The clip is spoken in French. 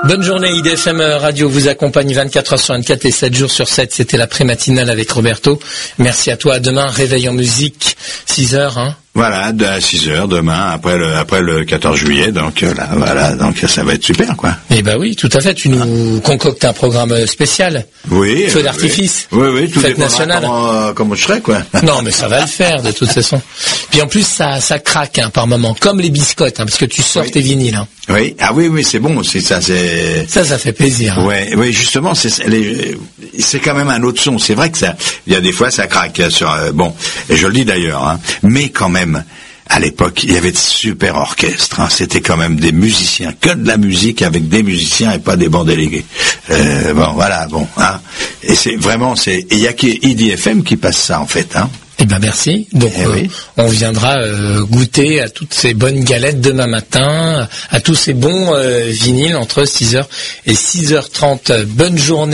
Bonne journée, IDFM Radio vous accompagne 24h sur 24 et 7 jours sur 7. C'était la pré-matinale avec Roberto. Merci à toi. À demain, réveil en musique, 6h, hein. Voilà, à 6h demain, après le 14 juillet, donc là, voilà, donc ça va être super, quoi. Eh ben oui, tout à fait, tu nous concoctes un programme spécial. Oui. Feu d'artifice. Oui, tout fête nationale. Comment je serai, quoi. Non, mais ça va le faire, de toute façon. Puis en plus, ça craque, hein, par moment, comme les biscottes, hein, parce que tu sors tes vinyles, hein. Oui, oui, c'est bon, c'est ça, c'est... Ça fait plaisir. Hein. Oui, justement, c'est quand même un autre son. C'est vrai que il y a des fois, ça craque sur, bon, et je le dis d'ailleurs, hein, mais quand même, à l'époque, il y avait de super orchestres, hein, c'était quand même des musiciens, que de la musique avec des musiciens et pas des bancs délégués. Hein. Et c'est vraiment, il y a que IDFM qui passe ça, en fait, hein. Eh ben merci. Donc oui. on viendra goûter à toutes ces bonnes galettes demain matin, à tous ces bons vinyles entre 6h et 6h30. Bonne journée.